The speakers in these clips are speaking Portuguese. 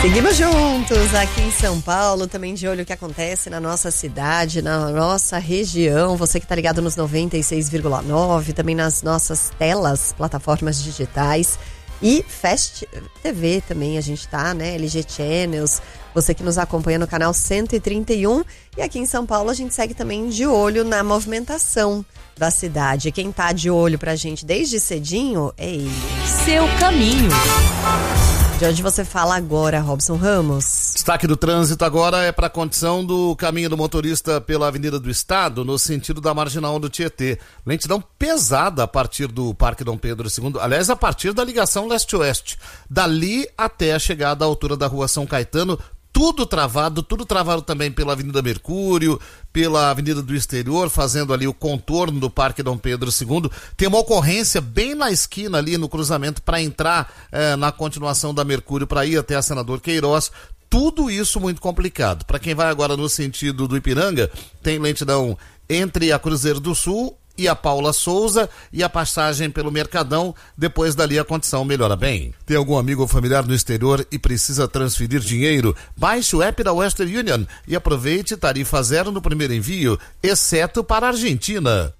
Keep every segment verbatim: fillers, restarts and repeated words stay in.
Seguimos juntos aqui em São Paulo, também de olho o que acontece na nossa cidade, na nossa região. Você que está ligado nos noventa e seis vírgula nove, também nas nossas telas, plataformas digitais e Fast T V também a gente tá, né? L G Channels, você que nos acompanha no canal cento e trinta e um. E aqui em São Paulo a gente segue também de olho na movimentação da cidade. Quem tá de olho pra gente desde cedinho é ele. Seu caminho. De onde você fala agora, Robson Ramos? Destaque do trânsito agora é para a condição do caminho do motorista pela Avenida do Estado, no sentido da Marginal do Tietê. Lentidão pesada a partir do Parque Dom Pedro segundo, aliás, a partir da ligação leste-oeste. Dali até a chegada à altura da Rua São Caetano, tudo travado, tudo travado também pela Avenida Mercúrio, pela Avenida do Exterior, fazendo ali o contorno do Parque Dom Pedro segundo. Tem uma ocorrência bem na esquina ali no cruzamento para entrar eh, na continuação da Mercúrio para ir até a Senador Queiroz. Tudo isso muito complicado. Para quem vai agora no sentido do Ipiranga, tem lentidão entre a Cruzeiro do Sul e a Paula Souza e a passagem pelo Mercadão. Depois dali a condição melhora bem. Tem algum amigo ou familiar no exterior e precisa transferir dinheiro? Baixe o app da Western Union e aproveite tarifa zero no primeiro envio, exceto para a Argentina.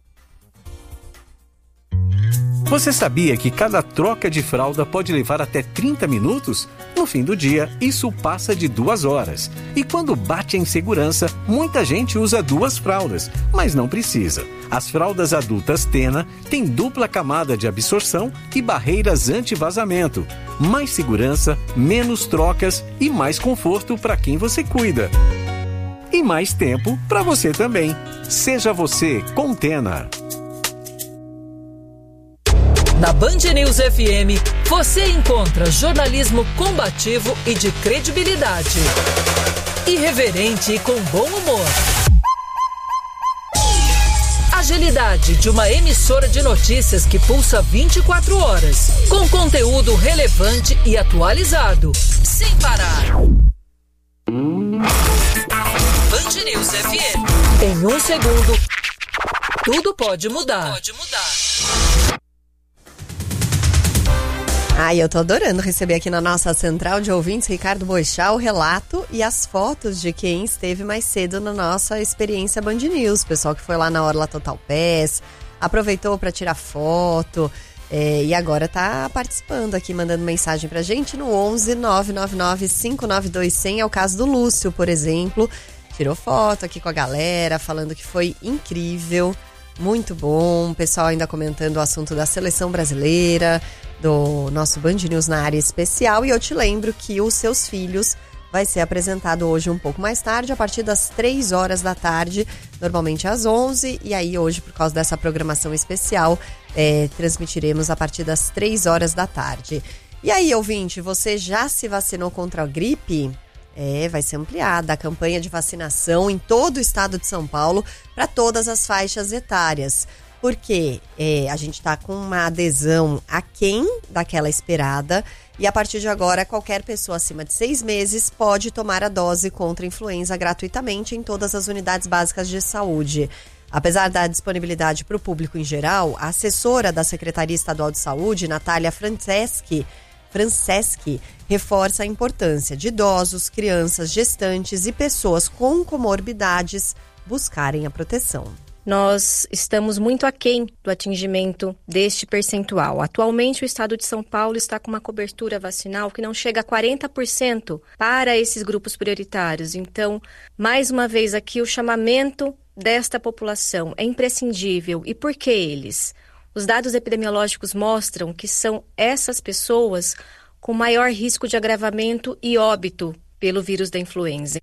Você sabia que cada troca de fralda pode levar até trinta minutos? No fim do dia, isso passa de duas horas. E quando bate a insegurança, muita gente usa duas fraldas, mas não precisa. As fraldas adultas Tena têm dupla camada de absorção e barreiras anti-vazamento. Mais segurança, menos trocas e mais conforto para quem você cuida. E mais tempo para você também. Seja você com Tena. Na Band News F M, você encontra jornalismo combativo e de credibilidade. Irreverente e com bom humor. Agilidade de uma emissora de notícias que pulsa vinte e quatro horas. Com conteúdo relevante e atualizado. Sem parar. Band News F M. Em um segundo, tudo pode mudar. Pode mudar. Ai, eu tô adorando receber aqui na nossa central de ouvintes, Ricardo Boixá, o relato e as fotos de quem esteve mais cedo na nossa experiência Band News. Pessoal que foi lá na Orla Total Pass, aproveitou para tirar foto é, e agora tá participando aqui, mandando mensagem pra gente no onze nove nove nove cinco nove dois zero zero. É o caso do Lúcio, por exemplo. Tirou foto aqui com a galera, falando que foi incrível. Muito bom, o pessoal ainda comentando o assunto da seleção brasileira, do nosso Band News na área especial. E eu te lembro que os Seus Filhos vai ser apresentado hoje um pouco mais tarde, a partir das três horas da tarde, normalmente às onze. E aí hoje, por causa dessa programação especial, é, transmitiremos a partir das três horas da tarde. E aí, ouvinte, você já se vacinou contra a gripe? É, vai ser ampliada a campanha de vacinação em todo o estado de São Paulo para todas as faixas etárias. Porque é, a gente está com uma adesão aquém daquela esperada e a partir de agora qualquer pessoa acima de seis meses pode tomar a dose contra a influenza gratuitamente em todas as unidades básicas de saúde. Apesar da disponibilidade para o público em geral, a assessora da Secretaria Estadual de Saúde, Natália Franceschi, Franceschi, reforça a importância de idosos, crianças, gestantes e pessoas com comorbidades buscarem a proteção. Nós estamos muito aquém do atingimento deste percentual. Atualmente, o estado de São Paulo está com uma cobertura vacinal que não chega a quarenta por cento para esses grupos prioritários. Então, mais uma vez aqui, o chamamento desta população é imprescindível. E por que eles? Os dados epidemiológicos mostram que são essas pessoas com maior risco de agravamento e óbito pelo vírus da influenza.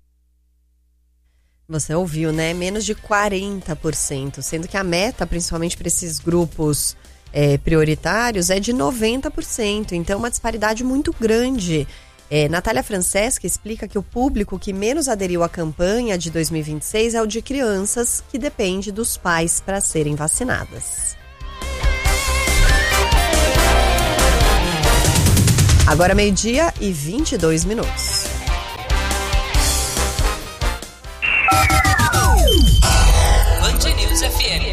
Você ouviu, né? Menos de quarenta por cento, sendo que a meta, principalmente para esses grupos é, prioritários, é de noventa por cento. Então, uma disparidade muito grande. É, Natália Franceschi explica que o público que menos aderiu à campanha de dois mil e vinte e seis é o de crianças, que depende dos pais para serem vacinadas. Agora meio-dia e vinte e dois minutos. Band News F M.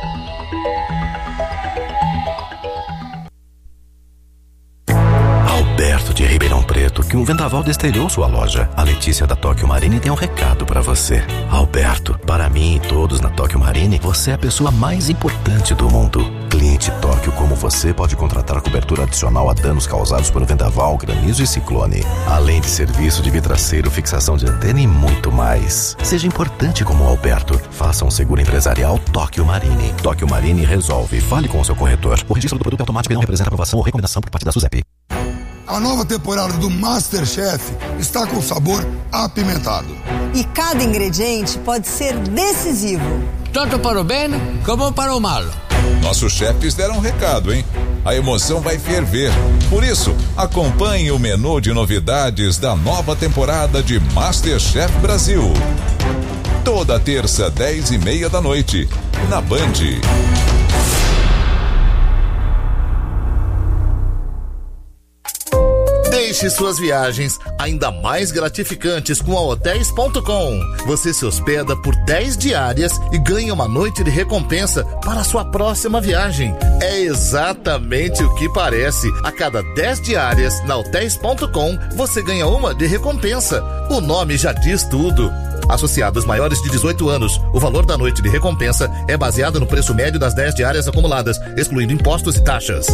Ao Alberto de Ribeirão Preto, que um vendaval destelhou sua loja. A Letícia da Tóquio Marine tem um recado pra você. Alberto, para mim e todos na Tóquio Marine, você é a pessoa mais importante do mundo. Cliente Tóquio como você pode contratar cobertura adicional a danos causados por vendaval, granizo e ciclone. Além de serviço de vidraceiro, fixação de antena e muito mais. Seja importante como o Alberto. Faça um seguro empresarial Tóquio Marine. Tóquio Marine resolve. Fale com o seu corretor. O registro do produto automático não representa aprovação ou recomendação por parte da SUSEP. A nova temporada do MasterChef está com sabor apimentado. E cada ingrediente pode ser decisivo. Tanto para o bem como para o mal. Nossos chefes deram um recado, hein? A emoção vai ferver. Por isso, acompanhe o menu de novidades da nova temporada de MasterChef Brasil. Toda terça, dez e meia da noite, na Band. Deixe suas viagens ainda mais gratificantes com a hotéis ponto com. Você se hospeda por dez diárias e ganha uma noite de recompensa para a sua próxima viagem. É exatamente o que parece. A cada dez diárias na hotéis ponto com, você ganha uma de recompensa. O nome já diz tudo. Associados maiores de dezoito anos, o valor da noite de recompensa é baseado no preço médio das dez diárias acumuladas, excluindo impostos e taxas.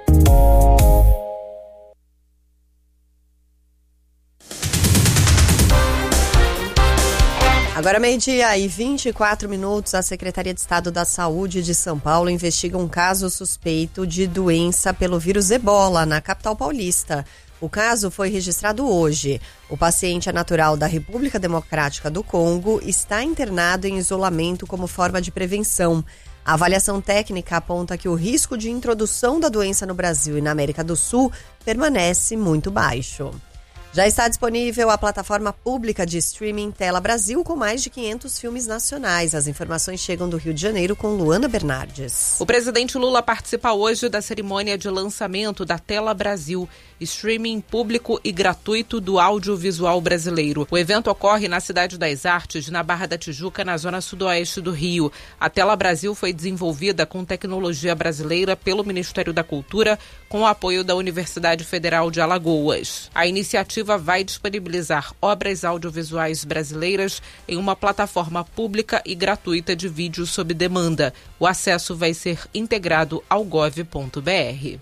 Agora meio-dia e vinte e quatro minutos, a Secretaria de Estado da Saúde de São Paulo investiga um caso suspeito de doença pelo vírus Ebola na capital paulista. O caso foi registrado hoje. O paciente é natural da República Democrática do Congo, está internado em isolamento como forma de prevenção. A avaliação técnica aponta que o risco de introdução da doença no Brasil e na América do Sul permanece muito baixo. Já está disponível a plataforma pública de streaming Tela Brasil com mais de quinhentos filmes nacionais. As informações chegam do Rio de Janeiro com Luana Bernardes. O presidente Lula participa hoje da cerimônia de lançamento da Tela Brasil, streaming público e gratuito do audiovisual brasileiro. O evento ocorre na Cidade das Artes, na Barra da Tijuca, na zona sudoeste do Rio. A Tela Brasil foi desenvolvida com tecnologia brasileira pelo Ministério da Cultura, com o apoio da Universidade Federal de Alagoas. A iniciativa vai disponibilizar obras audiovisuais brasileiras em uma plataforma pública e gratuita de vídeo sob demanda. O acesso vai ser integrado ao gov ponto br.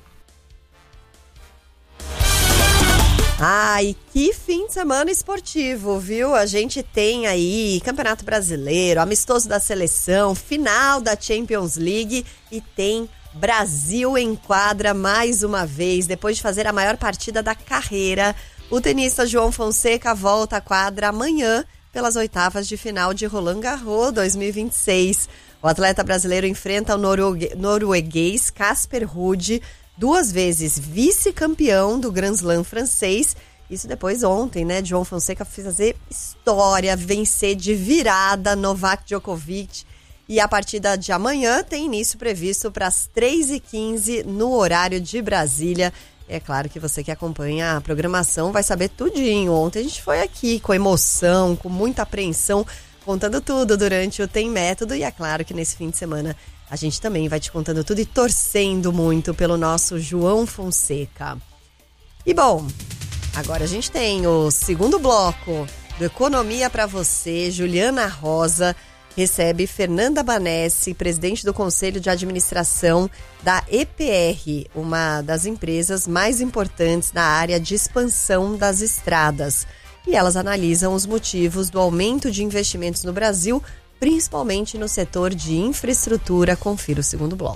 Ai, que fim de semana esportivo, viu? A gente tem aí Campeonato Brasileiro, amistoso da seleção, final da Champions League e tem Brasil em quadra mais uma vez, depois de fazer a maior partida da carreira. O tenista João Fonseca volta à quadra amanhã pelas oitavas de final de Roland Garros dois mil e vinte e seis. O atleta brasileiro enfrenta o noruegue- norueguês Casper Ruud, duas vezes vice-campeão do Grand Slam francês. Isso depois ontem, né? João Fonseca fez fazer história, vencer de virada Novak Djokovic. E a partida de amanhã tem início previsto para as três e quinze no horário de Brasília. É claro que você que acompanha a programação vai saber tudinho. Ontem a gente foi aqui com emoção, com muita apreensão, contando tudo durante o Tem Método. E é claro que nesse fim de semana a gente também vai te contando tudo e torcendo muito pelo nosso João Fonseca. E bom, agora a gente tem o segundo bloco do Economia para você. Juliana Rosa recebe Fernanda Banesi, presidente do Conselho de Administração da E P R, uma das empresas mais importantes da área de expansão das estradas. E elas analisam os motivos do aumento de investimentos no Brasil, principalmente no setor de infraestrutura. Confira o segundo bloco.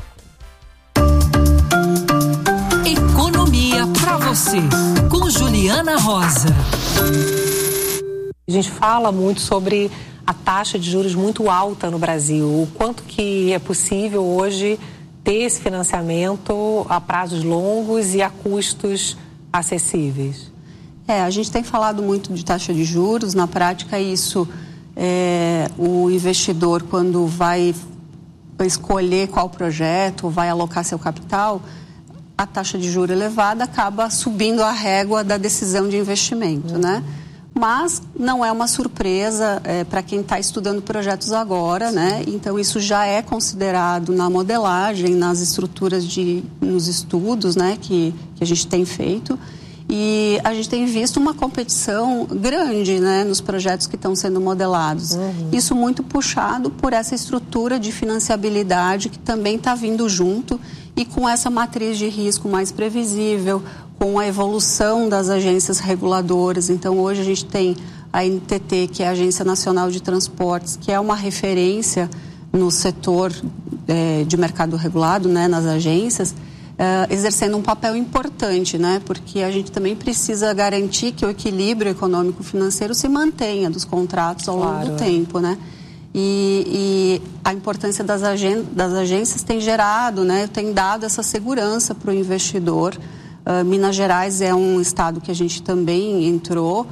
Economia para você, com Juliana Rosa. A gente fala muito sobre a taxa de juros muito alta no Brasil, o quanto que é possível hoje ter esse financiamento a prazos longos e a custos acessíveis. É, a gente tem falado muito de taxa de juros, na prática isso, é, o investidor quando vai escolher qual projeto, vai alocar seu capital, a taxa de juros elevada acaba subindo a régua da decisão de investimento, uhum. né? Mas não é uma surpresa é, para quem está estudando projetos agora, né? Então isso já é considerado na modelagem, nas estruturas de, nos estudos, né? Que, que a gente tem feito. E a gente tem visto uma competição grande, né, nos projetos que estão sendo modelados. Uhum. Isso muito puxado por essa estrutura de financiabilidade que também está vindo junto e com essa matriz de risco mais previsível, com a evolução das agências reguladoras. Então, hoje a gente tem a N T T, que é a Agência Nacional de Transportes, que é uma referência no setor é, de mercado regulado, né, nas agências, Uh, exercendo um papel importante, né? Porque a gente também precisa garantir que o equilíbrio econômico-financeiro se mantenha dos contratos ao claro. longo do tempo, né? E, e a importância das, agen das agências tem gerado, né? Tem dado essa segurança para o investidor. Uh, Minas Gerais é um estado que a gente também entrou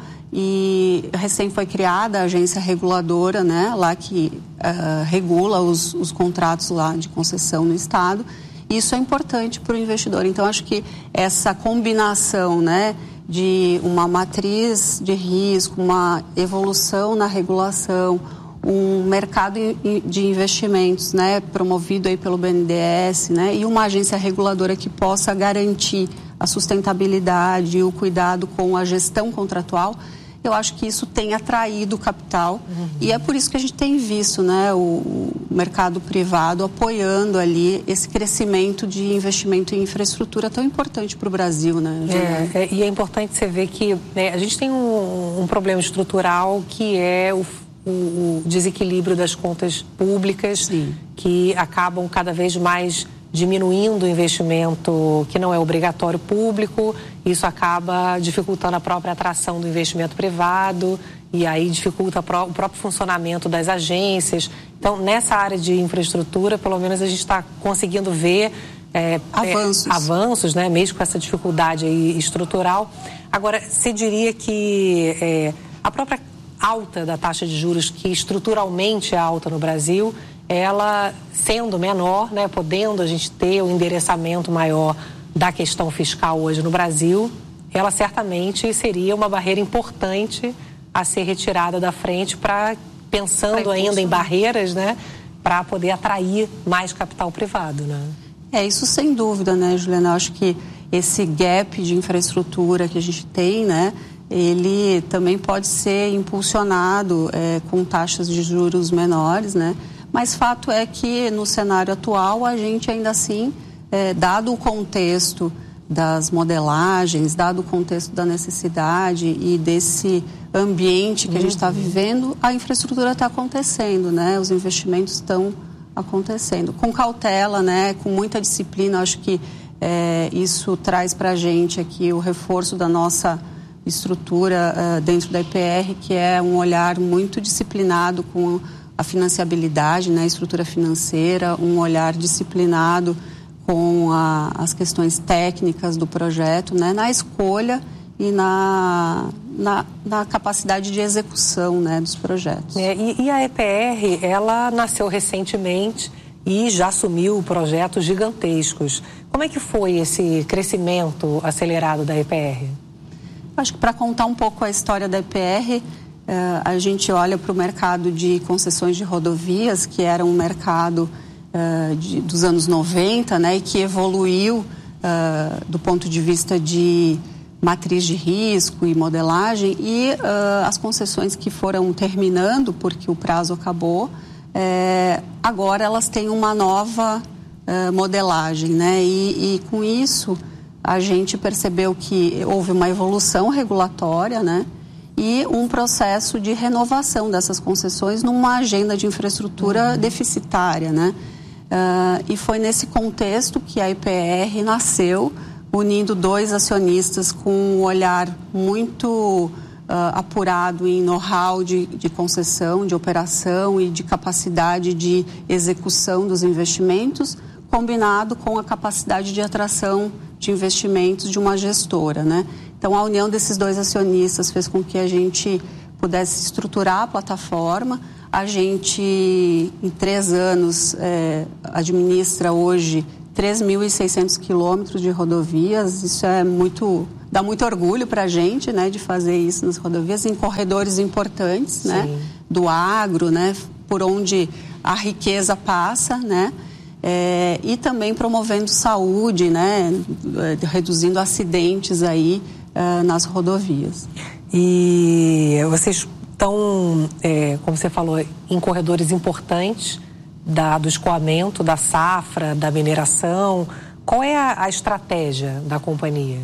e recém foi criada a agência reguladora, né? Lá que uh, regula os, os contratos lá de concessão no estado. Isso é importante para o investidor. Então, acho que essa combinação, né, de uma matriz de risco, uma evolução na regulação, um mercado de investimentos, né, promovido aí pelo B N D E S, né, e uma agência reguladora que possa garantir a sustentabilidade e o cuidado com a gestão contratual, eu acho que isso tem atraído capital. Uhum. E é por isso que a gente tem visto, né, o mercado privado apoiando ali esse crescimento de investimento em infraestrutura tão importante para o Brasil, né? É, é, e é importante você ver que, né, a gente tem um, um problema estrutural que é o, o, o desequilíbrio das contas públicas. Sim. Que acabam cada vez mais diminuindo o investimento que não é obrigatório público. Isso acaba dificultando a própria atração do investimento privado e aí dificulta o próprio funcionamento das agências. Então, nessa área de infraestrutura, pelo menos a gente está conseguindo ver é, avanços, é, avanços, né? Mesmo com essa dificuldade aí estrutural. Agora, você diria que é, a própria alta da taxa de juros, que estruturalmente é alta no Brasil, ela sendo menor, né, podendo a gente ter um endereçamento maior da questão fiscal hoje no Brasil, ela certamente seria uma barreira importante a ser retirada da frente para, pensando ainda em barreiras, né, para poder atrair mais capital privado, né? É, isso sem dúvida, né, Juliana? Eu acho que esse gap de infraestrutura que a gente tem, né, ele também pode ser impulsionado é, com taxas de juros menores, né? Mas fato é que no cenário atual a gente ainda assim, é, dado o contexto das modelagens, dado o contexto da necessidade e desse ambiente que uhum. a gente está vivendo, a infraestrutura está acontecendo, né? Os investimentos estão acontecendo. Com cautela, né? Com muita disciplina, acho que é, isso traz para a gente aqui o reforço da nossa estrutura uh, dentro da I P R, que é um olhar muito disciplinado com a financiabilidade, né, a estrutura financeira, um olhar disciplinado com a, as questões técnicas do projeto, né, na escolha e na, na, na capacidade de execução, né, dos projetos. É, e, e a E P R, ela nasceu recentemente e já assumiu projetos gigantescos. Como é que foi esse crescimento acelerado da E P R? Acho que para contar um pouco a história da E P R, Uh, a gente olha para o mercado de concessões de rodovias, que era um mercado uh, de, dos anos noventa, né, e que evoluiu uh, do ponto de vista de matriz de risco e modelagem, e uh, as concessões que foram terminando, porque o prazo acabou, eh, agora elas têm uma nova uh, modelagem, né, e, e com isso a gente percebeu que houve uma evolução regulatória, né, e um processo de renovação dessas concessões numa agenda de infraestrutura uhum. deficitária, né? Uh, e foi nesse contexto que a I P R nasceu, unindo dois acionistas com um olhar muito uh, apurado em know-how de, de concessão, de operação e de capacidade de execução dos investimentos, combinado com a capacidade de atração de investimentos de uma gestora, né? Então, a união desses dois acionistas fez com que a gente pudesse estruturar a plataforma. A gente, em três anos, é, administra hoje três mil e seiscentos quilômetros de rodovias. Isso é muito, dá muito orgulho para a gente, né, de fazer isso nas rodovias, em corredores importantes, né, do agro, né, por onde a riqueza passa, né. É, e também promovendo saúde, né, reduzindo acidentes aí uh, nas rodovias. E vocês estão, é, como você falou, em corredores importantes da, do escoamento, da safra, da mineração. Qual é a, a estratégia da companhia?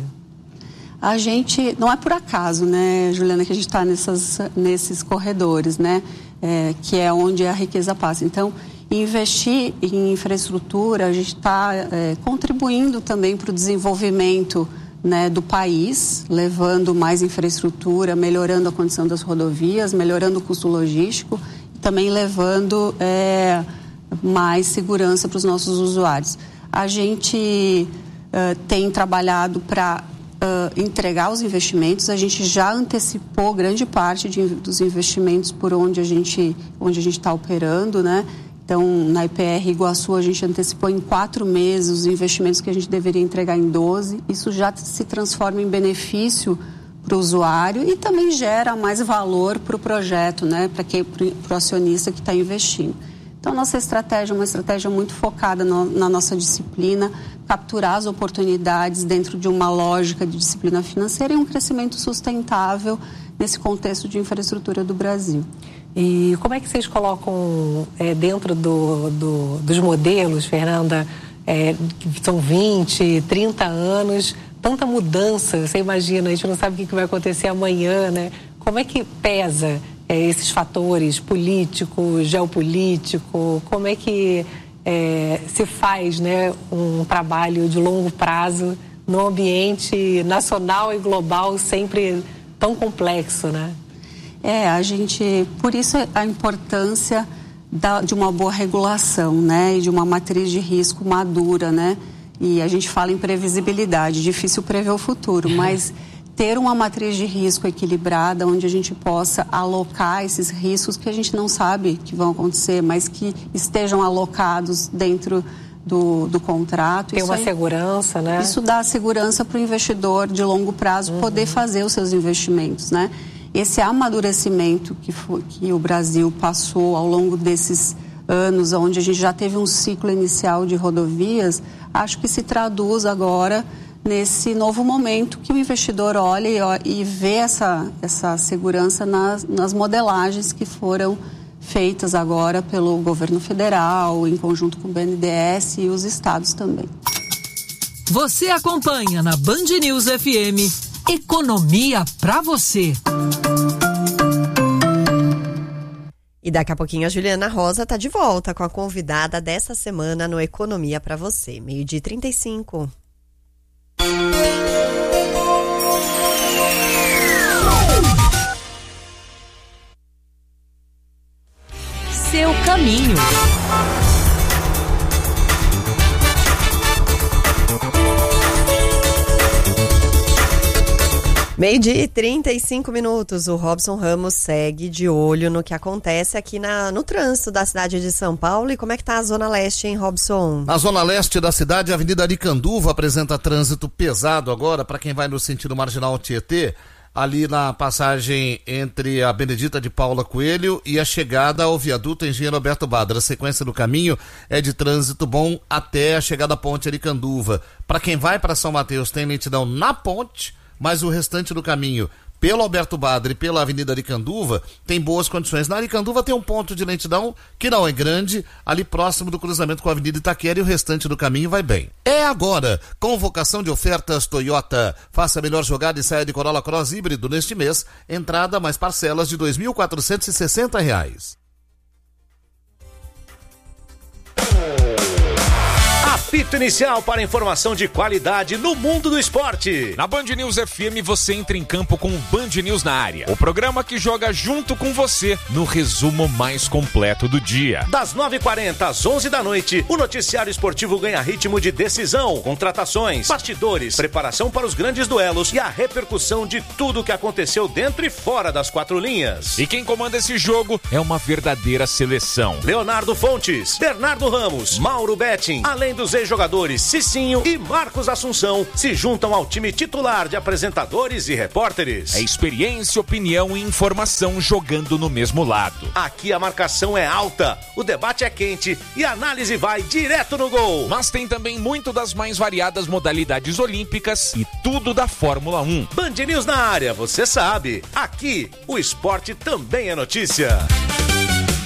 A gente, não é por acaso, né, Juliana, que a gente está nesses corredores, né, é, que é onde a riqueza passa. Então, investir em infraestrutura, a gente está é, contribuindo também para o desenvolvimento, né, do país, levando mais infraestrutura, melhorando a condição das rodovias, melhorando o custo logístico e também levando é, mais segurança para os nossos usuários. A gente uh, tem trabalhado para uh, entregar os investimentos, a gente já antecipou grande parte de, dos investimentos por onde a gente onde a gente está operando, né? Então, na I P R Iguaçu, a gente antecipou em quatro meses os investimentos que a gente deveria entregar em doze. Isso já se transforma em benefício para o usuário e também gera mais valor para o projeto, né? Para o acionista que está investindo. Então, nossa estratégia é uma estratégia muito focada no, na nossa disciplina, capturar as oportunidades dentro de uma lógica de disciplina financeira e um crescimento sustentável nesse contexto de infraestrutura do Brasil. E como é que vocês colocam é, dentro do, do, dos modelos, Fernanda, é, são vinte, trinta anos, tanta mudança, você imagina, a gente não sabe o que vai acontecer amanhã, né? Como é que pesa é, esses fatores político, geopolítico, como é que é, se faz, né, um trabalho de longo prazo num ambiente nacional e global sempre tão complexo, né? É, a gente, por isso a importância da, de uma boa regulação, né, e de uma matriz de risco madura, né, e a gente fala em previsibilidade, difícil prever o futuro, mas ter uma matriz de risco equilibrada, onde a gente possa alocar esses riscos que a gente não sabe que vão acontecer, mas que estejam alocados dentro do, do contrato. Tem uma aí, segurança, né? Isso dá segurança para o investidor de longo prazo, uhum, poder fazer os seus investimentos, né? Esse amadurecimento que, foi, que o Brasil passou ao longo desses anos, onde a gente já teve um ciclo inicial de rodovias, acho que se traduz agora nesse novo momento que o investidor olha e, e vê essa, essa segurança nas, nas modelagens que foram feitas agora pelo governo federal, em conjunto com o B N D E S e os estados também. Você acompanha na Band News F M Economia pra você. E daqui a pouquinho a Juliana Rosa tá de volta com a convidada dessa semana no Economia pra você. Meio-dia e trinta e cinco. Seu caminho. Meio-dia e trinta e cinco minutos, o Robson Ramos segue de olho no que acontece aqui na, no trânsito da cidade de São Paulo. E como é que tá a Zona Leste, hein, Robson? A Zona Leste da cidade, a Avenida Aricanduva, apresenta trânsito pesado agora para quem vai no sentido marginal Tietê, ali na passagem entre a Benedita de Paula Coelho e a chegada ao viaduto Engenheiro Alberto Badra. A sequência do caminho é de trânsito bom até a chegada à ponte Aricanduva. Para quem vai para São Mateus, tem lentidão na ponte, mas o restante do caminho, pelo Alberto Badra e pela Avenida Aricanduva, tem boas condições. Na Aricanduva tem um ponto de lentidão que não é grande, ali próximo do cruzamento com a Avenida Itaquera, e o restante do caminho vai bem. É agora, convocação de ofertas Toyota. Faça a melhor jogada e saia de Corolla Cross híbrido neste mês. Entrada mais parcelas de dois mil quatrocentos e sessenta reais. Apito inicial para informação de qualidade no mundo do esporte. Na Band News F M você entra em campo com o Band News na área. O programa que joga junto com você no resumo mais completo do dia. Das nove e quarenta às onze da noite, o noticiário esportivo ganha ritmo de decisão, contratações, bastidores, preparação para os grandes duelos e a repercussão de tudo o que aconteceu dentro e fora das quatro linhas. E quem comanda esse jogo é uma verdadeira seleção. Leonardo Fontes, Bernardo Ramos, Mauro Betting, além dos Os ex-jogadores Cicinho e Marcos Assunção se juntam ao time titular de apresentadores e repórteres. É experiência, opinião e informação jogando no mesmo lado. Aqui a marcação é alta, o debate é quente e a análise vai direto no gol. Mas tem também muito das mais variadas modalidades olímpicas e tudo da Fórmula um. Band News na área, você sabe. Aqui, o esporte também é notícia.